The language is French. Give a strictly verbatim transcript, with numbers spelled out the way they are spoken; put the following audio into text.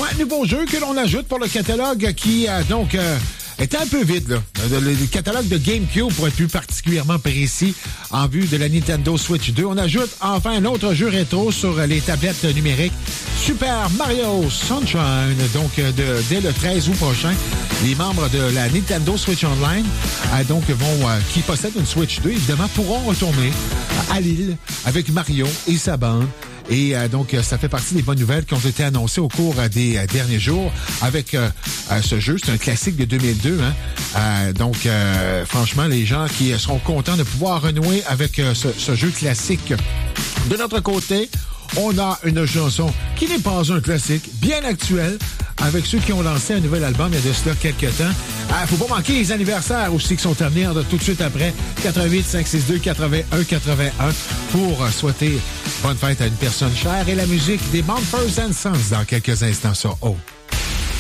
Ouais, nouveau jeu que l'on ajoute pour le catalogue qui, euh, donc... Euh, était un peu vide, là. Le, le, le catalogue de GameCube, pour être plus particulièrement précis, en vue de la Nintendo Switch deux. On ajoute enfin un autre jeu rétro sur les tablettes numériques, Super Mario Sunshine. Donc, de, dès le treize août prochain, les membres de la Nintendo Switch Online, euh, donc, vont, euh, qui possèdent une Switch deux, évidemment, pourront retourner à l'île avec Mario et sa bande. Et euh, donc, ça fait partie des bonnes nouvelles qui ont été annoncées au cours euh, des euh, derniers jours avec euh, euh, ce jeu. C'est un classique de deux mille deux. Hein? Euh, donc, euh, franchement, les gens qui seront contents de pouvoir renouer avec euh, ce, ce jeu classique. De notre côté, on a une chanson qui n'est pas un classique, bien actuelle, avec ceux qui ont lancé un nouvel album il y a de cela quelques temps. Ah, faut pas manquer les anniversaires aussi qui sont à venir de tout de suite après. quatre-vingt-huit cinq six deux quatre-vingt-un quatre-vingt-un pour souhaiter bonne fête à une personne chère et la musique des Mumford and Sons dans quelques instants sur O.